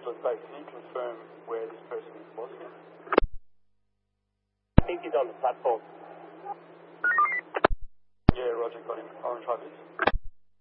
Angeles base. Can you confirm where this person was here? I think he's on the platform.